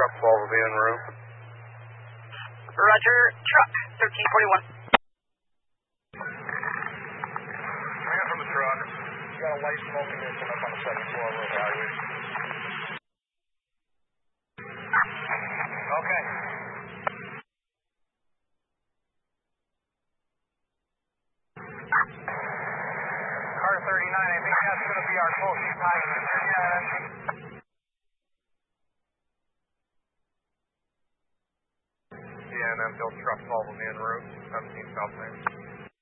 truck 12 will be en route. Roger, truck 1341. Hang on from the truck. You got a light smoking engine up on the second floor of the evaluation. Okay. Car 39, I think that's going to be our closest time. Yeah, and then build truck 12 will be en route, 17 South Main.